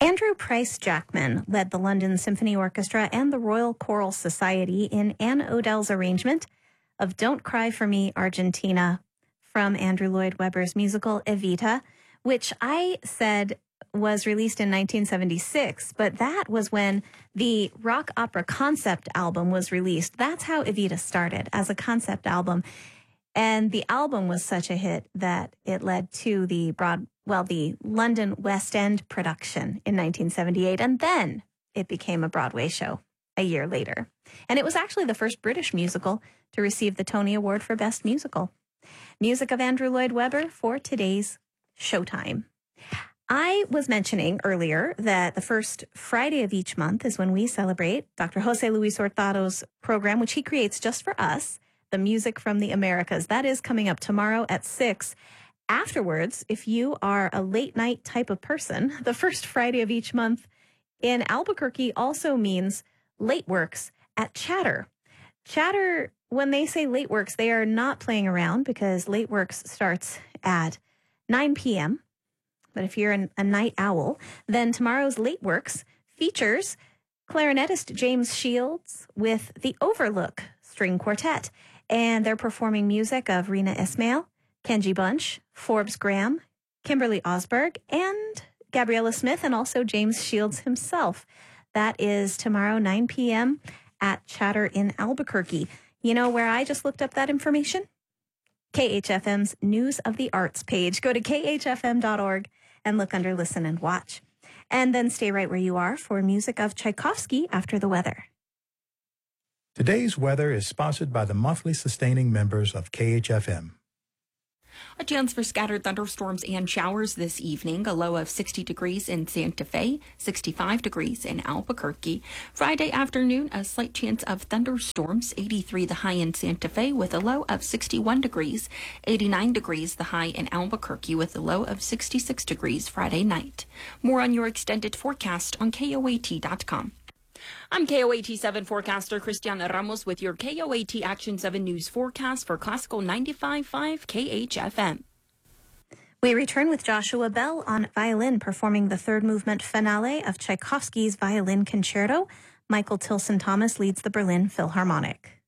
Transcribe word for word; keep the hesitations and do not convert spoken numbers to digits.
Andrew Price Jackman led the London Symphony Orchestra and the Royal Choral Society in Anne Odell's arrangement of Don't Cry for Me, Argentina, from Andrew Lloyd Webber's musical Evita, which I said was released in nineteen seventy-six, but that was when the rock opera concept album was released. That's how Evita started, as a concept album. And the album was such a hit that it led to the broad, well, the London West End production in nineteen seventy-eight. And then it became a Broadway show a year later. And it was actually the first British musical to receive the Tony Award for Best Musical. Music of Andrew Lloyd Webber for today's Showtime. I was mentioning earlier that the first Friday of each month is when we celebrate Doctor Jose Luis Hurtado's program, which he creates just for us, The Music from the Americas. That is coming up tomorrow at six. Afterwards, if you are a late night type of person, the first Friday of each month in Albuquerque also means Late Works at Chatter. Chatter, when they say Late Works, they are not playing around because Late Works starts at nine p.m. But if you're an, a night owl, then tomorrow's Late Works features clarinetist James Shields with the Overlook String Quartet. And they're performing music of Rena Ismail, Kenji Bunch, Forbes Graham, Kimberly Osberg, and Gabriella Smith, and also James Shields himself. That is tomorrow, nine p.m. at Chatter in Albuquerque. You know where I just looked up that information? K H F M's News of the Arts page. Go to K H F M dot org and look under Listen and Watch. And then stay right where you are for music of Tchaikovsky after the weather. Today's weather is sponsored by the monthly sustaining members of K H F M. A chance for scattered thunderstorms and showers this evening. A low of sixty degrees in Santa Fe, sixty-five degrees in Albuquerque. Friday afternoon, a slight chance of thunderstorms, eighty-three the high in Santa Fe with a low of sixty-one degrees, eighty-nine degrees the high in Albuquerque with a low of sixty-six degrees Friday night. More on your extended forecast on K O A T dot com. I'm K O A T seven forecaster Cristiana Ramos with your K O A T Action seven News forecast for Classical ninety-five point five K H F M. We return with Joshua Bell on violin performing the third movement finale of Tchaikovsky's Violin Concerto. Michael Tilson Thomas leads the Berlin Philharmonic.